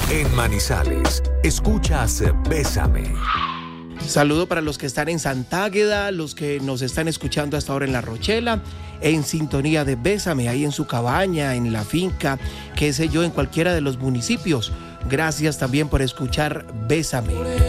En Manizales, escuchas Bésame. Saludo para los que están en Santágueda, los que nos están escuchando hasta ahora en La Rochela, en sintonía de Bésame, ahí en su cabaña, en la finca, qué sé yo, en cualquiera de los municipios. Gracias también por escuchar Bésame.